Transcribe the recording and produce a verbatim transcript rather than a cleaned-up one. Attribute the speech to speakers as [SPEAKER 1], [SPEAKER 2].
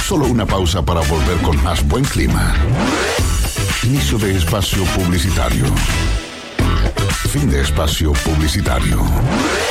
[SPEAKER 1] Solo una pausa para volver con más buen clima. Inicio de espacio publicitario. Fin de espacio publicitario.